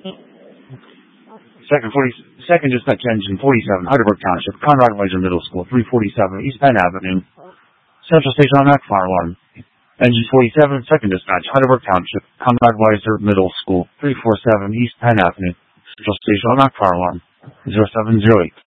Second dispatch engine 47, Heidelberg Township, Conrad Weiser Middle School, 347 East Penn Avenue. Central Station automatic fire alarm. Engine 47, second dispatch, Heidelberg Township, Conrad Weiser Middle School, 347 East Penn Avenue. Central Station automatic fire alarm. 0708.